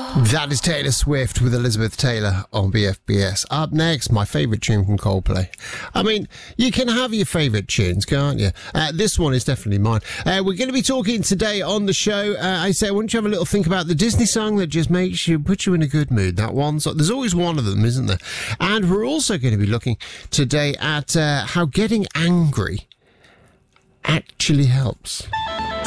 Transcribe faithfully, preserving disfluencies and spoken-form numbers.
That is Taylor Swift with Elizabeth Taylor on B F B S. Up next, my favourite tune from Coldplay. I mean, you can have your favourite tunes, can't you? Uh, this one is definitely mine. Uh, we're going to be talking today on the show. Uh, I say, why don't you have a little think about the Disney song that just makes you, put you in a good mood? That one. So there's always one of them, isn't there? And we're also going to be looking today at uh, how getting angry actually helps.